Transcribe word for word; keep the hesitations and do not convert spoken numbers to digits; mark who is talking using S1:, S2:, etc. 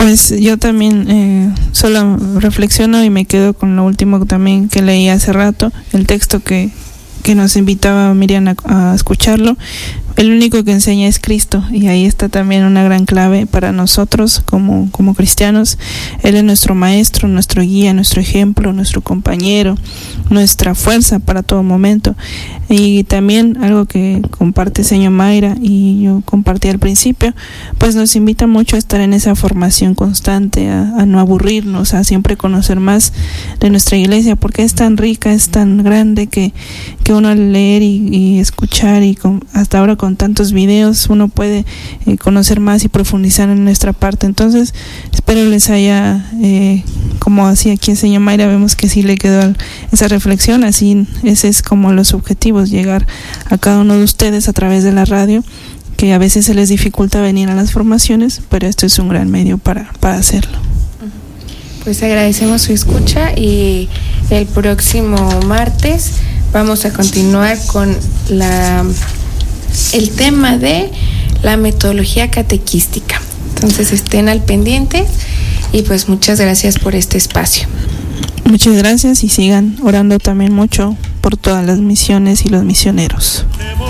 S1: Pues yo también eh, solo reflexiono y me quedo con lo último también que leí hace rato, el texto que, que nos invitaba Miriam a, a escucharlo. El único que enseña es Cristo, y ahí está también una gran clave para nosotros como, como cristianos. Él es nuestro maestro, nuestro guía, nuestro ejemplo, nuestro compañero, nuestra fuerza para todo momento. Y también algo que comparte señor Mayra y yo compartí al principio, pues nos invita mucho a estar en esa formación constante, a, a no aburrirnos, a siempre conocer más de nuestra iglesia, porque es tan rica, es tan grande que, que uno al leer y, y escuchar y con, hasta ahora con tantos videos uno puede eh, conocer más y profundizar en nuestra parte. Entonces espero les haya, eh, como así aquí el señor Mayra, vemos que sí le quedó esa reflexión. Así ese es como los objetivos, llegar a cada uno de ustedes a través de la radio, que a veces se les dificulta venir a las formaciones, pero esto es un gran medio para, para hacerlo.
S2: Pues agradecemos su escucha, y el próximo martes vamos a continuar con la el tema de la metodología catequística. Entonces estén al pendiente, y pues muchas gracias por este espacio.
S1: Muchas gracias, y sigan orando también mucho por todas las misiones y los misioneros.